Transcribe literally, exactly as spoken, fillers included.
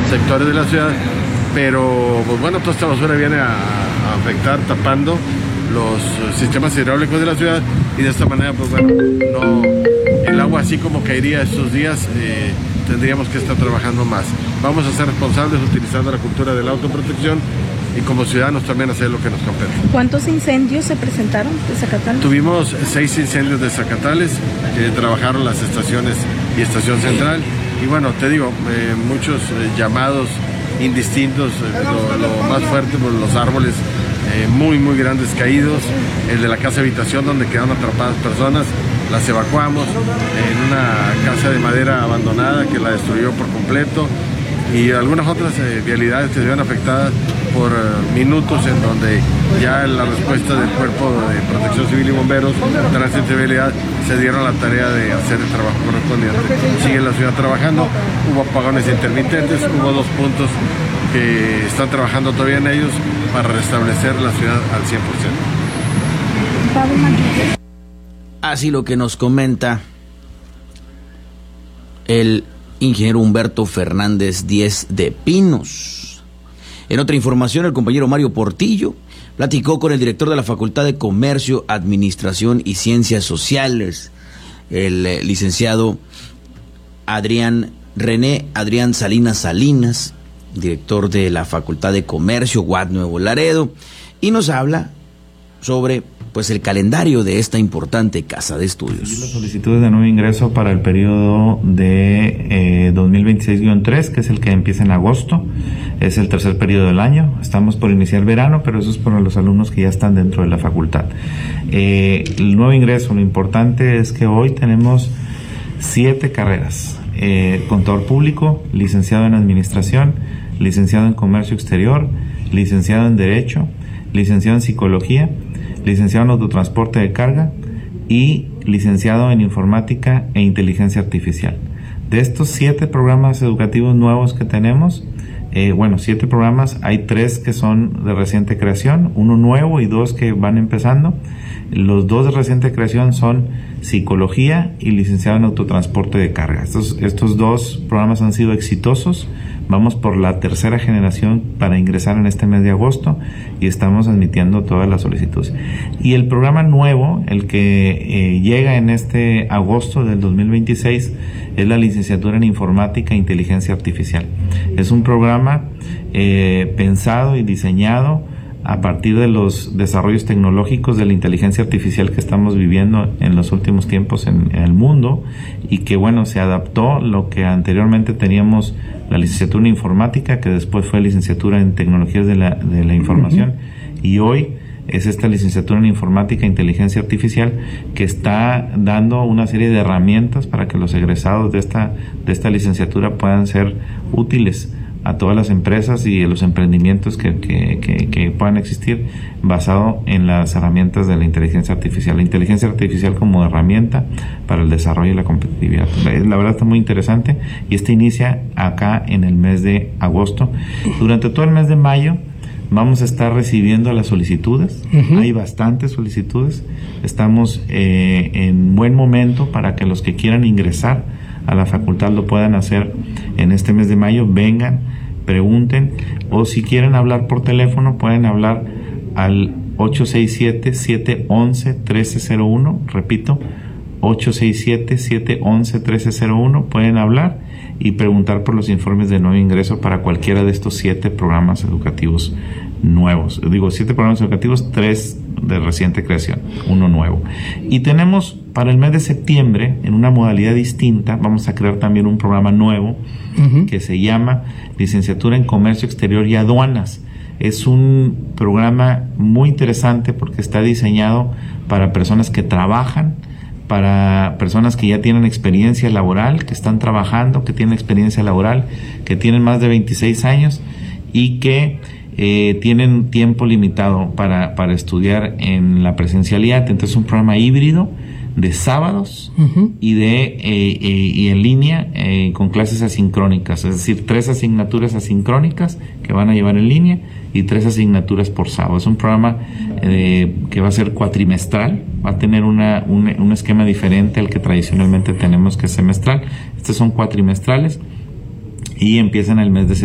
sectores de la ciudad, pero pues bueno, toda esta basura viene a, a afectar, tapando los sistemas hidráulicos de la ciudad, y de esta manera pues bueno, no, el agua así como caería estos días, eh, tendríamos que estar trabajando más. Vamos a ser responsables utilizando la cultura de la autoprotección y como ciudadanos también hacer lo que nos compete. ¿Cuántos incendios se presentaron de Zacatales? Tuvimos seis incendios de Zacatales, que trabajaron las estaciones y Estación Central, y bueno, te digo, eh, muchos eh, llamados indistintos, eh, lo, lo más fuerte por los árboles eh, muy muy grandes caídos, el de la casa habitación donde quedaron atrapadas personas, las evacuamos, en una casa de madera abandonada que la destruyó por completo, y algunas otras eh, vialidades que se ven afectadas por uh, minutos, en donde ya la respuesta del Cuerpo de Protección Civil y Bomberos, Tránsito y Vialidad, se dieron la tarea de hacer el trabajo correspondiente. Sigue la ciudad trabajando, hubo apagones intermitentes, hubo dos puntos que están trabajando todavía en ellos para restablecer la ciudad al cien por ciento. Así lo que nos comenta el ingeniero Humberto Fernández Díez de Pinos. En otra información, el compañero Mario Portillo platicó con el director de la Facultad de Comercio, Administración y Ciencias Sociales, el eh, licenciado Adrián René Adrián Salinas Salinas, director de la Facultad de Comercio, U A T Nuevo Laredo, y nos habla sobre pues el calendario de esta importante casa de estudios. Las solicitudes de nuevo ingreso para el periodo de eh, dos mil veintiséis guion tres, que es el que empieza en agosto, es el tercer periodo del año. Estamos por iniciar verano, pero eso es para los alumnos que ya están dentro de la facultad. Eh, el nuevo ingreso, lo importante es que hoy tenemos siete carreras: eh, contador público, licenciado en administración, licenciado en comercio exterior, licenciado en derecho, licenciado en psicología, licenciado en autotransporte de carga y licenciado en informática e inteligencia artificial. De estos siete programas educativos nuevos que tenemos, eh, bueno, siete programas, hay tres que son de reciente creación, uno nuevo y dos que van empezando. Los dos de reciente creación son psicología y licenciado en autotransporte de carga. Estos, estos dos programas han sido exitosos. Vamos por la tercera generación para ingresar en este mes de agosto y estamos admitiendo todas las solicitudes. Y el programa nuevo, el que eh, llega en este agosto del dos mil veintiséis, es la licenciatura en informática e inteligencia artificial. Es un programa eh, pensado y diseñado a partir de los desarrollos tecnológicos de la inteligencia artificial que estamos viviendo en los últimos tiempos en, en el mundo, y que bueno, se adaptó lo que anteriormente teníamos la licenciatura en informática, que después fue licenciatura en tecnologías de la, de la información, uh-huh. y hoy es esta licenciatura en informática e inteligencia artificial, que está dando una serie de herramientas para que los egresados de esta, de esta licenciatura puedan ser útiles a todas las empresas y a los emprendimientos que, que, que, que puedan existir, basado en las herramientas de la inteligencia artificial. La inteligencia artificial como herramienta para el desarrollo y la competitividad. La verdad está muy interesante, y este inicia acá en el mes de agosto. Durante todo el mes de mayo vamos a estar recibiendo las solicitudes. Uh-huh. Hay bastantes solicitudes. Estamos eh, en buen momento para que los que quieran ingresar a la facultad lo puedan hacer en este mes de mayo. Vengan, pregunten, o si quieren hablar por teléfono pueden hablar al ocho seis siete, siete uno uno, uno tres cero uno. Repito, ocho seis siete, siete uno uno, uno tres cero uno. Pueden hablar y preguntar por los informes de nuevo ingreso para cualquiera de estos siete programas educativos nuevos. Digo, siete programas educativos, tres de reciente creación, uno nuevo. Y tenemos para el mes de septiembre, en una modalidad distinta, vamos a crear también un programa nuevo, uh-huh. que se llama Licenciatura en Comercio Exterior y Aduanas. Es un programa muy interesante porque está diseñado para personas que trabajan, para personas que ya tienen experiencia laboral, que están trabajando, que tienen experiencia laboral, que tienen más de veintiséis años y que eh, tienen tiempo limitado para, para estudiar en la presencialidad. Entonces es un programa híbrido de sábados, uh-huh. y de eh, eh, y en línea, eh, con clases asincrónicas, es decir, tres asignaturas asincrónicas que van a llevar en línea y tres asignaturas por sábado. Es un programa eh, que va a ser cuatrimestral, va a tener una, un, un esquema diferente al que tradicionalmente tenemos, que es semestral. Estos son cuatrimestrales y empiezan el mes de septiembre.